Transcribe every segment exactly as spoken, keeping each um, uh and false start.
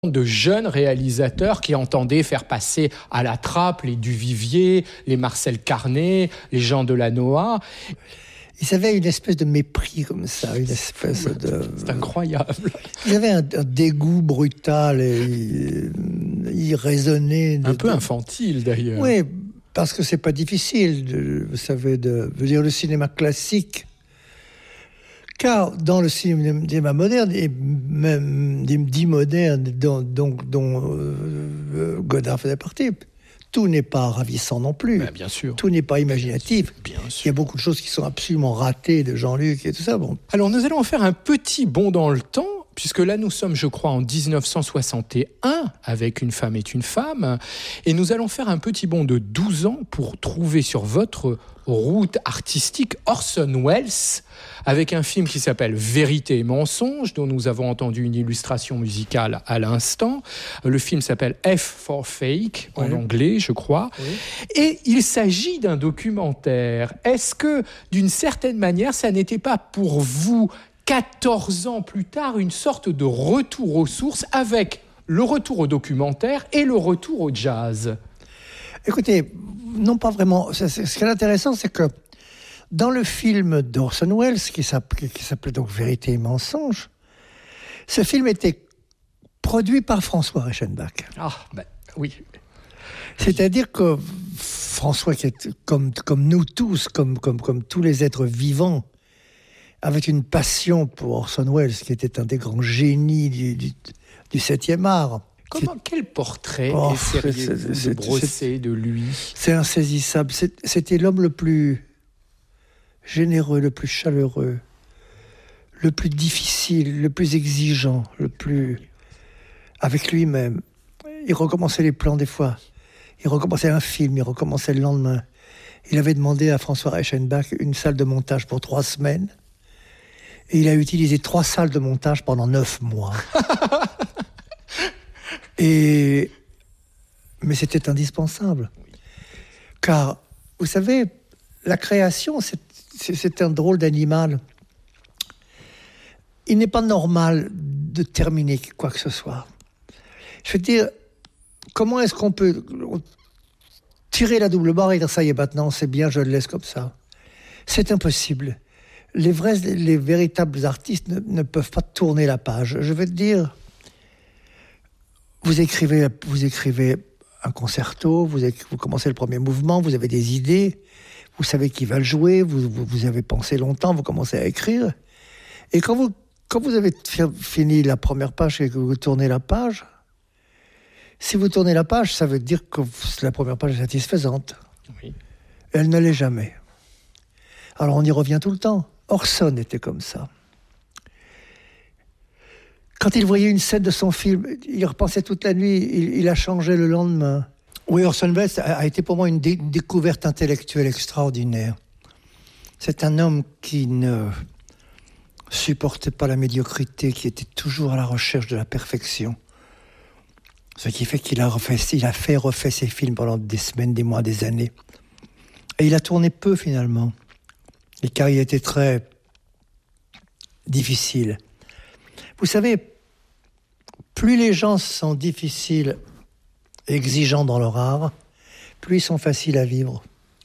de jeunes réalisateurs qui entendaient faire passer à la trappe les Duvivier, les Marcel Carné, les Jean Delanoë. Ils avaient une espèce de mépris comme ça, une espèce de... C'est incroyable. Ils avaient un, un dégoût brutal et ils, ils raisonnaient... De, un peu de... infantile d'ailleurs. Oui, parce que c'est pas difficile, de, vous savez, de veux dire le cinéma classique. Car dans le cinéma moderne, et même dit moderne, dont, dont, dont euh, Godard faisait partie, tout n'est pas ravissant non plus. Ben, bien sûr. Tout n'est pas imaginatif. Bien sûr. Il y a beaucoup de choses qui sont absolument ratées de Jean-Luc et tout ça. Bon. Alors nous allons faire un petit bond dans le temps, puisque là nous sommes, je crois, en dix-neuf cent soixante et un, avec Une femme est une femme, et nous allons faire un petit bond de douze ans pour trouver sur votre route artistique Orson Welles, avec un film qui s'appelle Vérité et mensonge, dont nous avons entendu une illustration musicale à l'instant. Le film s'appelle F for Fake, en oui. anglais, je crois. Oui. Et il s'agit d'un documentaire. Est-ce que, d'une certaine manière, ça n'était pas pour vous, quatorze ans plus tard, une sorte de retour aux sources, avec le retour au documentaire et le retour au jazz ? Écoutez, non pas vraiment. Ce qui est intéressant, c'est que dans le film d'Orson Welles, qui s'appelait, qui s'appelait donc Vérité et mensonge, ce film était produit par François Reichenbach. Ah, ben oui. C'est-à-dire que François, qui est comme, comme nous tous, comme, comme, comme tous les êtres vivants, avait une passion pour Orson Welles, qui était un des grands génies du, du, du septième art. Comment, quel portrait oh, essayez-vous de brosser de lui ? C'est insaisissable. C'est, c'était l'homme le plus généreux, le plus chaleureux, le plus difficile, le plus exigeant, le plus... avec lui-même. Il recommençait les plans des fois. Il recommençait un film, il recommençait le lendemain. Il avait demandé à François Reichenbach une salle de montage pour trois semaines. Et il a utilisé trois salles de montage pendant neuf mois. Et... Mais c'était indispensable. Car, vous savez, la création, c'est, c'est, c'est un drôle d'animal. Il n'est pas normal de terminer quoi que ce soit. Je veux dire, comment est-ce qu'on peut tirer la double barre et dire ça y est, maintenant, c'est bien, je le laisse comme ça ? C'est impossible. Les vrais, les véritables artistes ne, ne peuvent pas tourner la page. Je veux te dire... Vous écrivez, vous écrivez un concerto, vous, écrivez, vous commencez le premier mouvement, vous avez des idées, vous savez qui va le jouer, vous, vous, vous avez pensé longtemps, vous commencez à écrire. Et quand vous, quand vous avez fini la première page et que vous tournez la page, si vous tournez la page, ça veut dire que la première page est satisfaisante. Oui. Elle ne l'est jamais. Alors on y revient tout le temps. Orson était comme ça. Quand il voyait une scène de son film, il repensait toute la nuit, il, il a changé le lendemain. Oui, Orson Welles a, a été pour moi une, dé- une découverte intellectuelle extraordinaire. C'est un homme qui ne supportait pas la médiocrité, qui était toujours à la recherche de la perfection. Ce qui fait qu'il a, refait, il a fait refait ses films pendant des semaines, des mois, des années. Et il a tourné peu finalement, et car il était très difficile. Vous savez, plus les gens sont difficiles, exigeants dans leur art, plus ils sont faciles à vivre.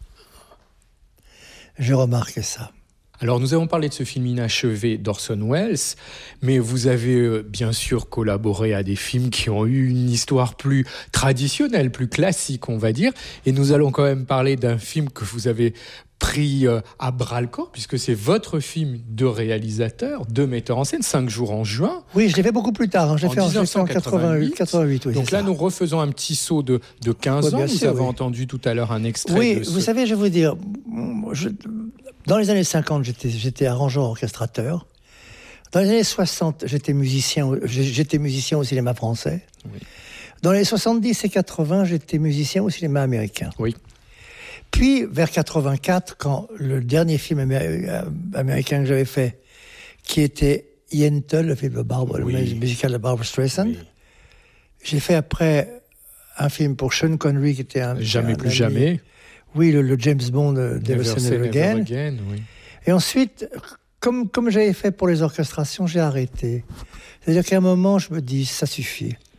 J'ai remarqué ça. Alors, nous avons parlé de ce film inachevé d'Orson Welles, mais vous avez euh, bien sûr collaboré à des films qui ont eu une histoire plus traditionnelle, plus classique, on va dire. Et nous allons quand même parler d'un film que vous avez pris euh, à bras-le-corps, puisque c'est votre film de réalisateur, de metteur en scène, Cinq jours en juin. Oui, je l'ai fait beaucoup plus tard. Hein. Je l'ai en fait en dix-neuf cent quatre-vingt-huit. quatre-vingt-huit oui, Donc là, ça. nous refaisons un petit saut de, de quinze oui, ans. Vous sûr, avez oui. entendu tout à l'heure un extrait oui, de ce... vous savez, je vais vous dire... Je... Dans les années cinquante, j'étais, j'étais arrangeur orchestrateur. Dans les années soixante, j'étais musicien, j'étais musicien au cinéma français. Oui. Dans les soixante-dix et quatre-vingts, j'étais musicien au cinéma américain. Oui. Puis, vers quatre-vingt-quatre, quand le dernier film améri- américain que j'avais fait, qui était Yentl, le film de Barbara, oui. le musical de Barbara Streisand, oui. j'ai fait après un film pour Sean Connery, qui était un... Jamais un plus ami, jamais. Oui, le, le James Bond de Never Say Never Again. again oui. Et ensuite, comme, comme j'avais fait pour les orchestrations, j'ai arrêté. C'est-à-dire qu'à un moment, je me dis, ça suffit.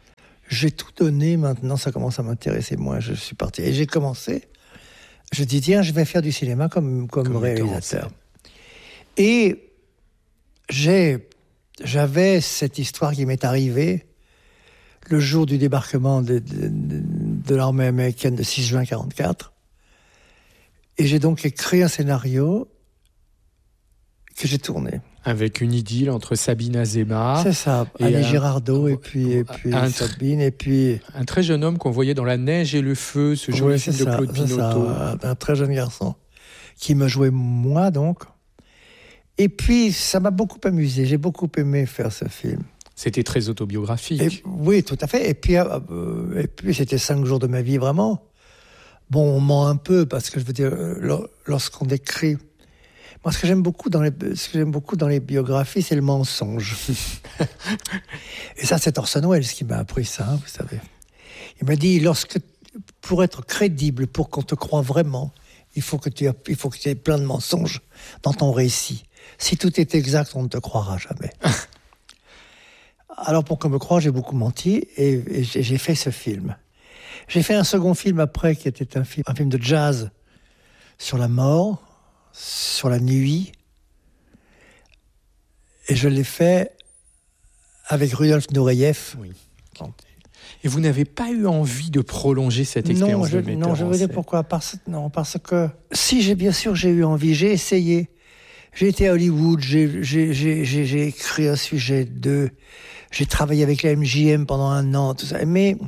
j'ai tout donné, maintenant ça commence à m'intéresser moins, je suis parti. Et j'ai commencé, je dis tiens, je vais faire du cinéma comme, comme, comme réalisateur. Et j'ai, j'avais cette histoire qui m'est arrivée le jour du débarquement de, de, de, de l'armée américaine de six juin quarante-quatre. Et j'ai donc écrit un scénario que j'ai tourné. Avec une idylle entre Sabine Azéma. C'est ça, Annie Girardot, et puis, et puis un, Sabine, et puis... Un très jeune homme qu'on voyait dans La Neige et le Feu, ce joli oui, film de ça, Claude Pinoteau. Ça, un très jeune garçon, qui me jouait moi, donc. Et puis, ça m'a beaucoup amusé, j'ai beaucoup aimé faire ce film. C'était très autobiographique. Et, oui, tout à fait. Et puis, euh, et puis, c'était cinq jours de ma vie, vraiment. Bon, on ment un peu, parce que je veux dire, lorsqu'on décrit... Moi, ce que j'aime beaucoup dans les, ce que j'aime beaucoup dans les biographies, c'est le mensonge. Et ça, c'est Orson Welles qui m'a appris ça, hein, vous savez. Il m'a dit, lorsque, pour être crédible, pour qu'on te croie vraiment, il faut que tu aies, il faut que tu aies plein de mensonges dans ton récit. Si tout est exact, on ne te croira jamais. Alors, pour qu'on me croie, j'ai beaucoup menti et, et j'ai, j'ai fait ce film. J'ai fait un second film après, qui était un film, un film de jazz sur la mort, sur la nuit. Et je l'ai fait avec Rudolf Nureyev. Oui. Et vous n'avez pas eu envie de prolonger cette expérience non, je, de metteur Non, je en veux dire scène. pourquoi. Parce, non, parce que si, j'ai bien sûr, j'ai eu envie, j'ai essayé. J'ai été à Hollywood, j'ai, j'ai, j'ai, j'ai, j'ai écrit un sujet de... J'ai travaillé avec la M J M pendant un an, tout ça. Mais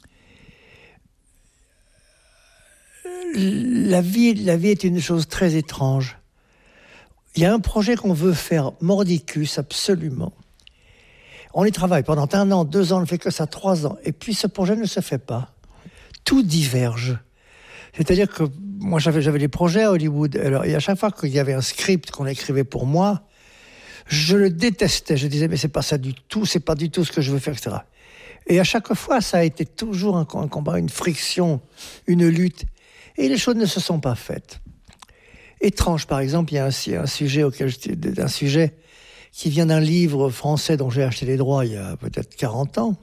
la vie, la vie est une chose très étrange. Il y a un projet qu'on veut faire, Mordicus, absolument. On y travaille pendant un an, deux ans, on ne fait que ça, trois ans. Et puis ce projet ne se fait pas. Tout diverge. C'est-à-dire que moi, j'avais, j'avais des projets à Hollywood. Alors, et à chaque fois qu'il y avait un script qu'on écrivait pour moi, je le détestais. Je disais, mais c'est pas ça du tout, c'est pas du tout ce que je veux faire, et cetera. Et à chaque fois, ça a été toujours un, un combat, une friction, une lutte. Et les choses ne se sont pas faites. Étrange, par exemple, il y a un, un sujet auquel je, un sujet qui vient d'un livre français dont j'ai acheté les droits il y a peut-être quarante ans.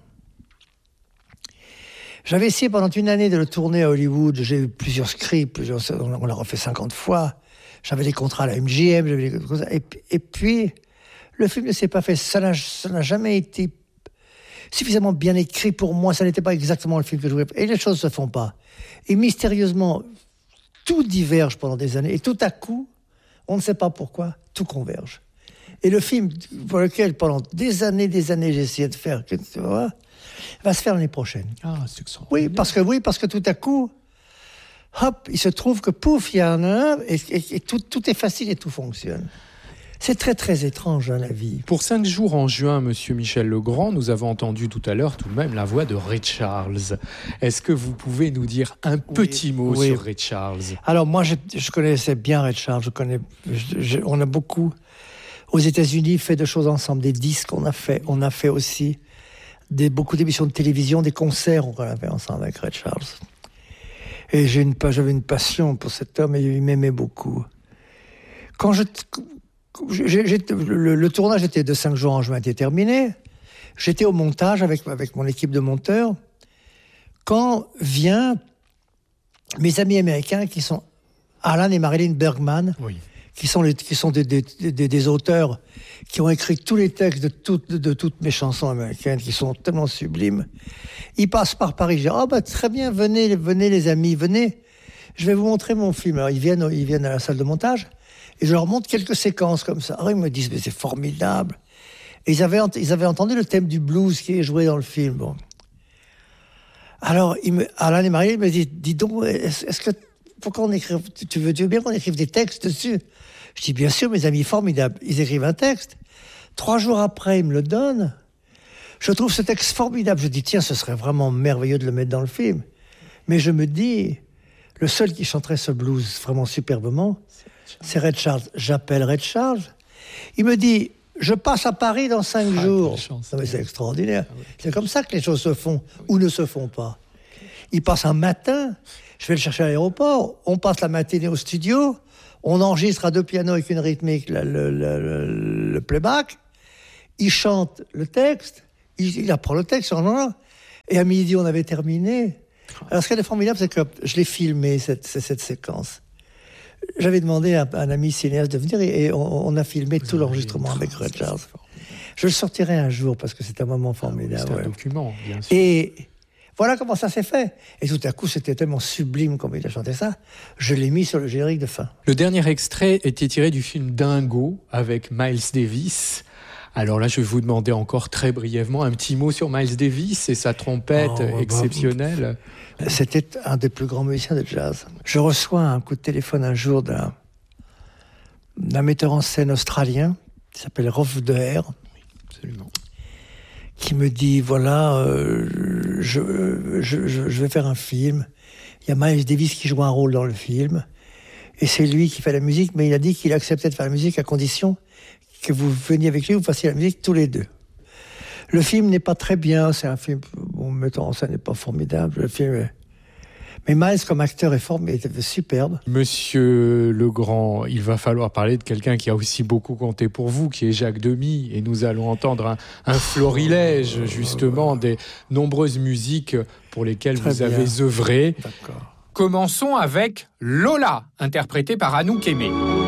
J'avais essayé pendant une année de le tourner à Hollywood. J'ai eu plusieurs scripts, plusieurs, on l'a refait cinquante fois. J'avais des contrats à la M G M, j'avais des contrats, et, et puis le film ne s'est pas fait. Ça n'a, ça n'a jamais été suffisamment bien écrit pour moi. Ça n'était pas exactement le film que je voulais. Et les choses ne se font pas. Et mystérieusement, tout diverge pendant des années. Et tout à coup, on ne sait pas pourquoi, tout converge. Et le film pour lequel, pendant des années, des années, j'ai essayé de faire, tu vois, va se faire l'année prochaine. Ah, c'est extraordinaire. Oui, parce que, oui, parce que tout à coup, hop, il se trouve que pouf, il y en a un, et, et, et tout, tout est facile et tout fonctionne. C'est très, très étrange, hein, la vie. Pour cinq jours en juin, monsieur Michel Legrand, nous avons entendu tout à l'heure tout de même la voix de Ray Charles. Est-ce que vous pouvez nous dire un oui, petit mot oui. sur Ray Charles ? Alors, moi, je, je connaissais bien Ray Charles. Je connais, je, je, on a beaucoup, aux États-Unis, fait de choses ensemble. Des disques, on a fait. On a fait aussi des, beaucoup d'émissions de télévision, des concerts qu'on a fait ensemble avec Ray Charles. Et j'ai une, j'avais une passion pour cet homme et il m'aimait beaucoup. Quand je... J'ai, j'ai, le, le tournage était de cinq jours en juin, était terminé. J'étais au montage avec, avec mon équipe de monteurs. Quand vient mes amis américains qui sont Alan et Marilyn Bergman, oui. qui sont, les, qui sont des, des, des, des auteurs qui ont écrit tous les textes de, tout, de, de toutes mes chansons américaines, qui sont tellement sublimes. Ils passent par Paris. Je dis, oh bah très bien, venez, venez les amis, venez. Je vais vous montrer mon film. Alors ils viennent, ils viennent à la salle de montage. Et je leur montre quelques séquences comme ça. Alors ils me disent, mais c'est formidable. Et ils avaient, ils avaient entendu le thème du blues qui est joué dans le film. Bon. Alors, ils me, Alain et Marie me disent, dis donc, est-ce, est-ce que, pourquoi on écrive, tu veux, tu veux bien qu'on écrive des textes dessus? Je dis, bien sûr, mes amis, formidable. Ils écrivent un texte. Trois jours après, ils me le donnent. Je trouve ce texte formidable. Je dis, tiens, ce serait vraiment merveilleux de le mettre dans le film. Mais je me dis, le seul qui chanterait ce blues vraiment superbement, c'est Ray Charles. J'appelle Ray Charles. Il me dit, je passe à Paris dans cinq ah, jours. Chance, non, mais c'est extraordinaire. Ah, ouais. C'est comme ça que les choses se font ah, oui. ou ne se font pas. Il passe un matin, je vais le chercher à l'aéroport, on passe la matinée au studio, on enregistre à deux pianos avec une rythmique le, le, le, le playback, il chante le texte, il, il apprend le texte, non, non, Et à midi, on avait terminé. Alors, ce qui est formidable, c'est que je l'ai filmé, cette, cette séquence. J'avais demandé à un ami cinéaste de venir et on, on a filmé Vous tout l'enregistrement avec Ray Charles. Je le sortirai un jour parce que c'est un moment formidable. Ah oui, c'est un ouais. document, bien sûr. Et voilà comment ça s'est fait. Et tout à coup, c'était tellement sublime comme il a chanté ça, je l'ai mis sur le générique de fin. Le dernier extrait était tiré du film Dingo avec Miles Davis. Alors là, je vais vous demander encore très brièvement un petit mot sur Miles Davis et sa trompette oh, exceptionnelle. Bah, c'était un des plus grands musiciens de jazz. Je reçois un coup de téléphone un jour d'un, d'un metteur en scène australien qui s'appelle Rolf De Heer. Oui, absolument. Qui me dit, voilà, euh, je, je, je, je vais faire un film. Il y a Miles Davis qui joue un rôle dans le film. Et c'est lui qui fait la musique, mais il a dit qu'il acceptait de faire la musique à condition que vous veniez avec lui, vous fassiez la musique tous les deux. Le film n'est pas très bien, c'est un film, bon, mettant en scène n'est pas formidable, le film est... Mais Miles, comme acteur, est formidable, superbe. Monsieur Legrand, il va falloir parler de quelqu'un qui a aussi beaucoup compté pour vous, qui est Jacques Demy, et nous allons entendre un, un florilège, justement, des nombreuses musiques pour lesquelles Très vous bien. avez œuvré. D'accord. Commençons avec Lola, interprétée par Anouk Aimée.